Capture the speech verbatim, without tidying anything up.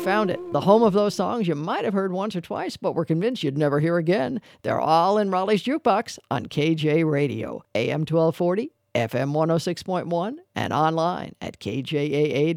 found it. The home of those songs you might have heard once or twice, but were convinced you'd never hear again. They're all in Raleigh's Jukebox on K J Radio, A M twelve forty, F M one oh six point one, and online at K J A A